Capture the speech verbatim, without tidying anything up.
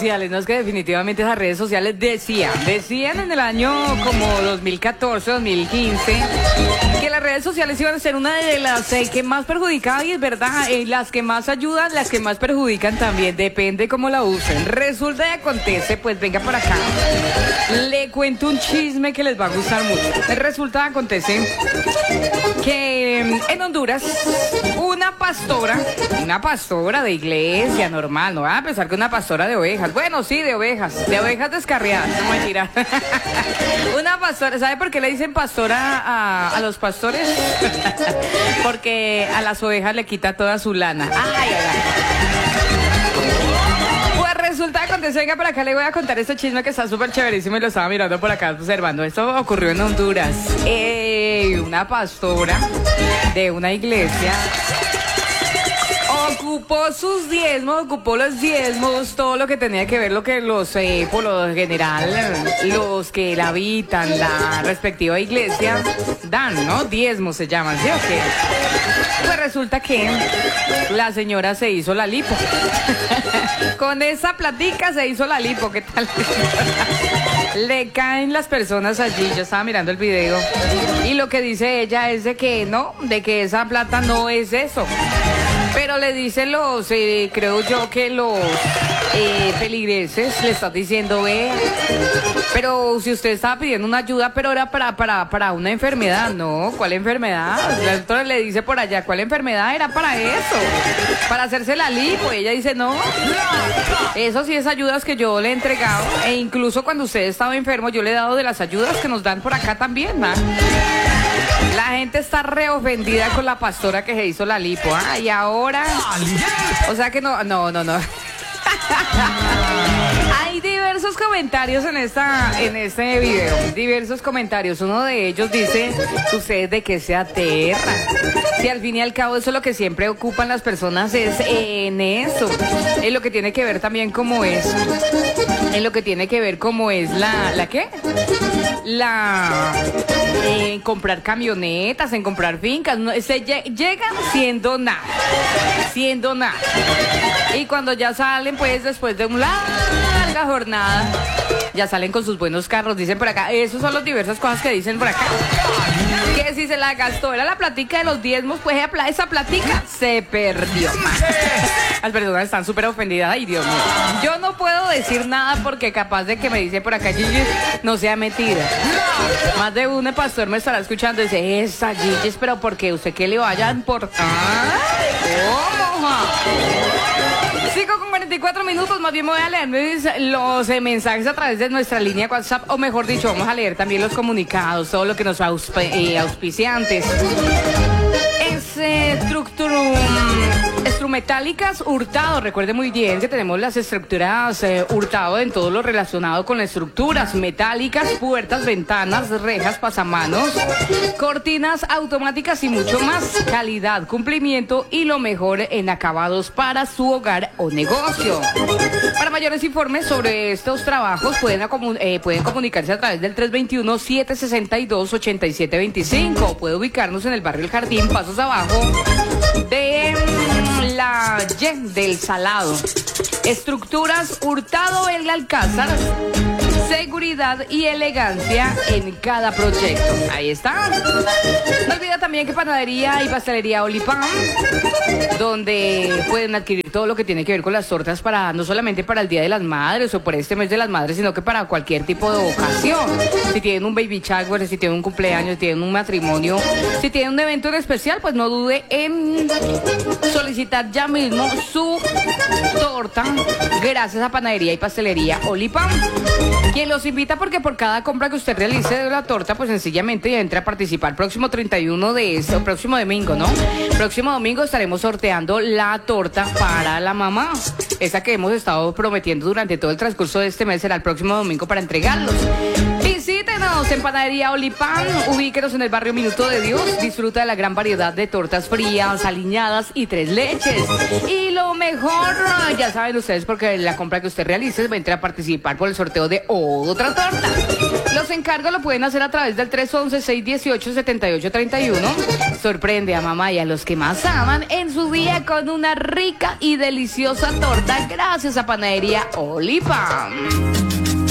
sociales, no es que definitivamente esas redes sociales decían, decían en el año como dos mil catorce, dos mil quince, que las redes sociales iban a ser una de las eh, que más perjudicaban, y es verdad, eh, las que más ayudan, las que más perjudican también, depende cómo la usen. Resulta y acontece, pues venga por acá, le cuento un chisme que les va a gustar mucho. Resulta y acontece que en Honduras una pastora, una pastora de iglesia normal, no va a pensar que una pastora de ovejas, bueno, sí, de ovejas, de ovejas descarriadas, no mentira. Una pastora, ¿sabe por qué le dicen pastora a, a los pastores? Porque a las ovejas le quita toda su lana. Ay, ay, ay. Pues resulta que acontece, venga, por acá le voy a contar este chisme que está súper chéverísimo y lo estaba mirando por acá observando. Esto ocurrió en Honduras. Eh, una pastora de una iglesia ocupó sus diezmos, ocupó los diezmos, todo lo que tenía que ver, lo que los, eh, por lo general, los que la habitan, la respectiva iglesia, dan, ¿no? Diezmos se llaman, ¿sí o qué? Pues resulta que la señora se hizo la lipo. Con esa platica se hizo la lipo, ¿qué tal? Le caen las personas allí, yo estaba mirando el video, y lo que dice ella es de que no, de que esa plata no es eso. Pero le dicen los, eh, creo yo que los eh, feligreses le están diciendo, ve, pero si usted estaba pidiendo una ayuda, pero era para, para, para una enfermedad, no, ¿cuál enfermedad? La doctora le dice por allá, ¿cuál enfermedad? Era para eso, para hacerse la lipo. Y ella dice, no, eso sí es ayudas que yo le he entregado, e incluso cuando usted estaba enfermo, yo le he dado de las ayudas que nos dan por acá también, ¿no? La gente está reofendida con la pastora que se hizo la lipo. Ah, y ahora. O sea que no, no, no, no. Hay diversos comentarios en esta, en este video. Diversos comentarios. Uno de ellos dice: ¿ustedes de qué se aterran? Si al fin y al cabo eso es lo que siempre ocupan las personas, es en eso. Es lo que tiene que ver también como es. Es lo que tiene que ver como es la. ¿La qué? La. En comprar camionetas, en comprar fincas. No, se llegan siendo nada. Siendo nada. Y cuando ya salen, pues después de una larga jornada, ya salen con sus buenos carros, dicen por acá. Esas son las diversas cosas que dicen por acá. Que si se la gastó, era la platica de los diezmos, pues esa platica se perdió. Las personas están súper ofendidas. Ay, Dios mío. Yo no puedo decir nada porque capaz de que me dice por acá, Gigi, no sea metida. Más de un pastor me estará escuchando y dice, esa Gigi, pero porque usted qué le vaya a importar. ¿Cómo? Cinco con cuarenta y cuatro minutos, más bien me voy a leer los eh, mensajes a través de nuestra línea WhatsApp, o mejor dicho, vamos a leer también los comunicados, todo lo que nos ausp eh, auspiciantes. Es eh, estructurum, Estrumetálicas Hurtado. Recuerde muy bien que tenemos las estructuras eh, Hurtado en todo lo relacionado con estructuras metálicas, puertas, ventanas, rejas, pasamanos, cortinas automáticas y mucho más. Calidad, cumplimiento y lo mejor en acabados para su hogar o negocio. Para mayores informes sobre estos trabajos pueden, eh, pueden comunicarse a través del tres dos uno, siete seis dos, ocho siete dos cinco. Puede ubicarnos en el barrio El Jardín, pasos abajo de la Y del Salado. Estructuras Hurtado El Alcázar. Seguridad y elegancia en cada proyecto. Ahí está. No olvida también que Panadería y Pastelería Olipán, donde pueden adquirir todo lo que tiene que ver con las tortas, para no solamente para el Día de las Madres o por este mes de las Madres, sino que para cualquier tipo de ocasión. Si tienen un baby shower, si tienen un cumpleaños, si tienen un matrimonio, si tienen un evento en especial, pues no dude en solicitar ya mismo su torta gracias a Panadería y Pastelería Olipán, quien los invita porque por cada compra que usted realice de la torta, pues sencillamente entra a participar. Próximo treinta y uno de este, próximo domingo, ¿no? Próximo domingo estaremos sorteando la torta para la mamá. Esa que hemos estado prometiendo durante todo el transcurso de este mes será el próximo domingo para entregarlos. Visítenos Visítenos en Panadería Olipan, ubíquenos en el barrio Minuto de Dios. Disfruta de la gran variedad de tortas frías, aliñadas y tres leches. Y lo mejor, ya saben ustedes, porque la compra que usted realice va a entrar a participar por el sorteo de otra torta. Los encargos lo pueden hacer a través del tres once, seis dieciocho, setenta y ocho treinta y uno. Sorprende a mamá y a los que más aman en su día con una rica y deliciosa torta gracias a Panadería Olipan.